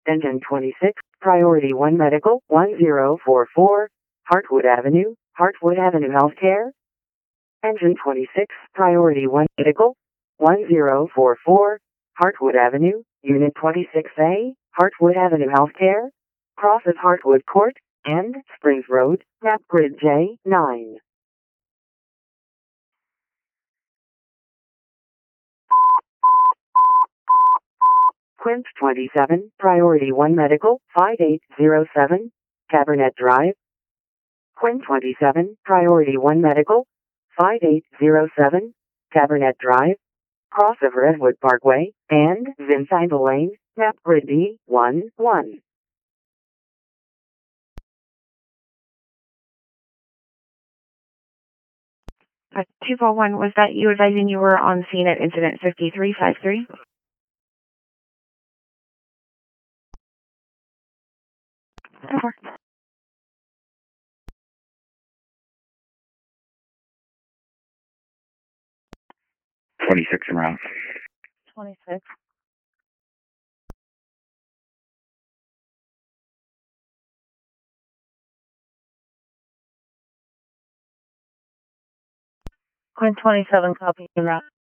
Engine 26, Priority 1 Medical, 1044, Hartwood Avenue, Healthcare. Engine 26, Priority 1 Medical, 1044, Hartwood Avenue, Unit 26A, Hartwood Avenue Healthcare. Crosses Hartwood Court and Springs Road, map grid J9. Quint 27, Priority 1 Medical, 5807, Cabernet Drive. Quint 27, Priority 1 Medical, 5807, Cabernet Drive. Cross of Redwood Parkway and Vincenzo Lane, map grid D11. 241, was that you advising you were on scene at incident 5353? Over. 26 around. 26. Quinn 27, copy route.